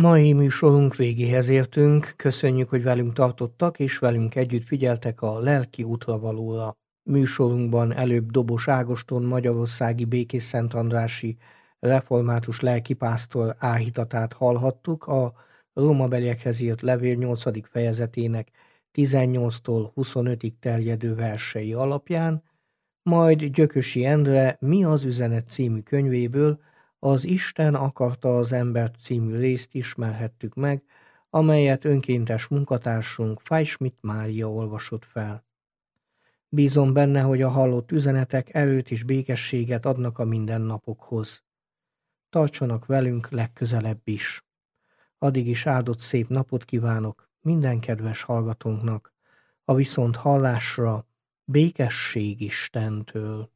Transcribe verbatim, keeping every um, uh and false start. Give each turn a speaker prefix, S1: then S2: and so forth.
S1: Mai műsorunk végéhez értünk, köszönjük, hogy velünk tartottak, és velünk együtt figyeltek a lelki útravalóra. Műsorunkban előbb Dobos Ágoston magyarországi békésszentandrási református lelkipásztor áhítatát hallhattuk a rómabeliekhez írt levél nyolcadik fejezetének tizennyolctól huszonötig terjedő versei alapján, majd Gyökösi Endre Mi az üzenet című könyvéből az Isten akarta az embert című részt ismerhettük meg, amelyet önkéntes munkatársunk Fajsmit Mária olvasott fel. Bízom benne, hogy a hallott üzenetek erőt és békességet adnak a mindennapokhoz. Tartsanak velünk legközelebb is. Addig is áldott szép napot kívánok minden kedves hallgatónknak, a viszont hallásra békesség Istentől.